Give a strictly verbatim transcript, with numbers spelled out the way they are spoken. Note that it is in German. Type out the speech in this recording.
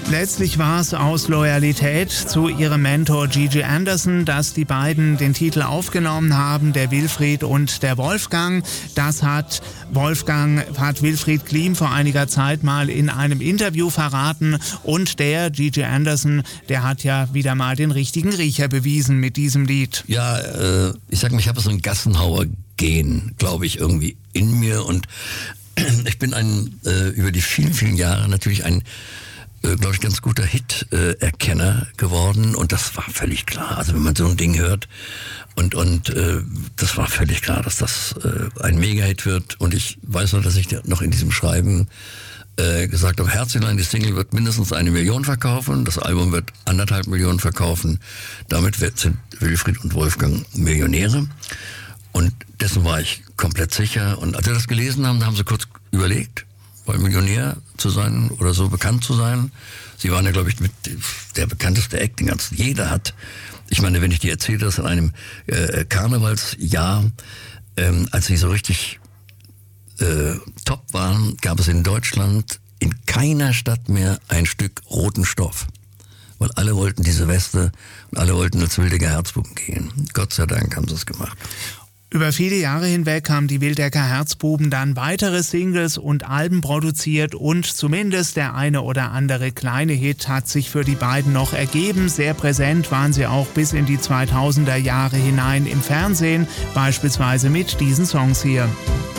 Letztlich war es aus Loyalität zu ihrem Mentor Gigi Anderson, dass die beiden den Titel aufgenommen haben, der Wilfried und der Wolfgang. Das hat Wolfgang, hat Wilfried Klim vor einiger Zeit mal in einem Interview verraten. Und der Gigi Anderson, der hat ja wieder mal den richtigen Riecher bewiesen mit diesem Lied. Ja, äh, ich sag mal, ich habe so ein Gassenhauer-Gen, glaube ich, irgendwie in mir. Und ich bin ein, äh, über die vielen, vielen Jahre natürlich ein glaube ich, ganz guter Hit-Erkenner äh, geworden, und das war völlig klar. Also wenn man so ein Ding hört und und äh, das war völlig klar, dass das äh, ein Mega-Hit wird, und ich weiß noch, dass ich noch in diesem Schreiben äh, gesagt habe, Herzelein, die Single wird mindestens eine Million verkaufen, das Album wird anderthalb Millionen verkaufen, damit sind Wilfried und Wolfgang Millionäre, und dessen war ich komplett sicher. Und als wir das gelesen haben, haben sie kurz überlegt, weil Millionär zu sein oder so bekannt zu sein. Sie waren ja, glaube ich, mit der bekannteste Act, den ganzen. Jeder hat, ich meine, wenn ich dir erzähle, dass in einem äh, Karnevalsjahr, ähm, als sie so richtig äh, top waren, gab es in Deutschland in keiner Stadt mehr ein Stück roten Stoff. Weil alle wollten diese Weste und alle wollten als wilde Herzbuben gehen. Gott sei Dank haben sie es gemacht. Über viele Jahre hinweg haben die Wildecker Herzbuben dann weitere Singles und Alben produziert, und zumindest der eine oder andere kleine Hit hat sich für die beiden noch ergeben. Sehr präsent waren sie auch bis in die zweitausender Jahre hinein im Fernsehen, beispielsweise mit diesen Songs hier.